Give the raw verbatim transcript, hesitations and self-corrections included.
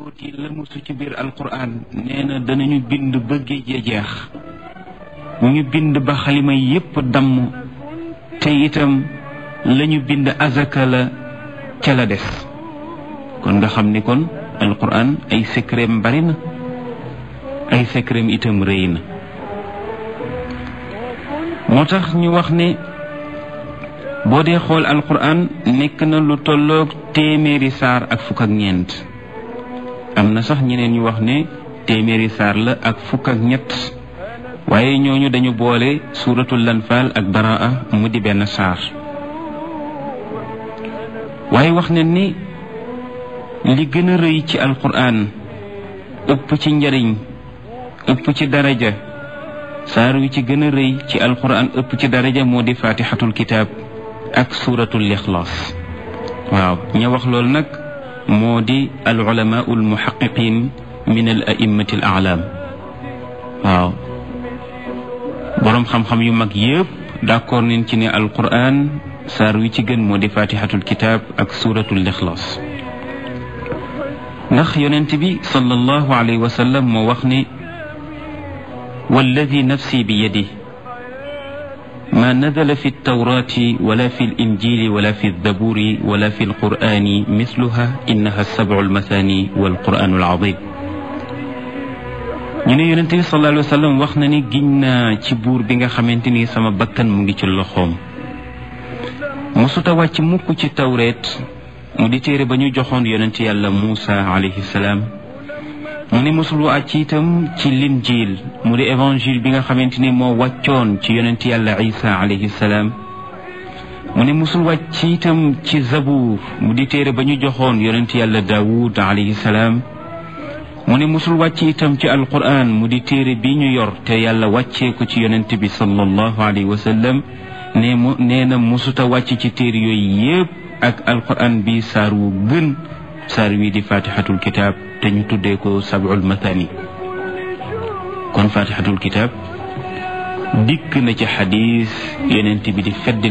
mbóot yi lëmusu ci biir alquran nee na danañu bind ba géej ya jeex ñu bind ba xalima yépp damm te itam lañu bind azaka la ca la des kon nga xam ni kon alquran ay secret bari na ay secret itam rëy na moo tax ñu wax ne boo dee xool alquran nekk na lu tolloog téeméeri saar ak fukk ak ñeent am na sax ñeneen ñu wax ne téeméeri saar la ak fukk ak ñett waaye ñooñu dañu boole suuratul lanfaal ak baraa mu di benn saar waaye wax ne ni li gën a rëy ci alquran ëpp ci njariñ ëpp ci daraja saar wi ci gën a rëy ci alquran ëpp ci daraja moo di fatihatul kitaab ak suuratul ixlaas waaw ña wax loolu nag moo di al ulamaa al muhaqqiqin min al a'immati al a'lam waaw boroom xam-xam yu mag yëpp d'accord nañ ci ne alquran saar wi ci gën moo di fatihatul kitaab ak suuratul ixlaas ndax yonent bi sallallahu alayhi wa sallam moo wax ne walladi nafsi bi yadi ما نزل في التوراة ولا في الإنجيل ولا في الزبور ولا في القرآن مثلها إنها السبع المثاني والقرآن العظيم ñu ne yonent bi sallallahu alayhi wa sallam wax na ni giñ naa ci buur bi nga xamante ni sama bakkan mu ngi ci loxoom mosuta wàcc mukk ci tawreet mu di téere ba ñu joxoon yonent yàlla Muusa alayhi salaam mu ne mosul wàcc itam ci linjiil mu di évangile bi nga xamante ni moo wàccoon ci yonent yàlla Isa alayhi salaam mu ne mosul wàcc itam ci zabuur mu di téere ba ñu joxoon yonent yàlla Daawud alayhi salaam mu ne mosul wàcc itam ci alquran mu di téere bi ñu yor te yàlla wàccee ko ci yonent bi sallallahu alayhi wa sallam ne mu nee na mosuta wàcc ci téere yooyu yépp ak alquran bi saar wu gën saar wi di fatihatul kitaab te ñu tuddee ko sab'ul mathani kon fatihatul kitaab dikk na ci xadiis yonent bi di fedd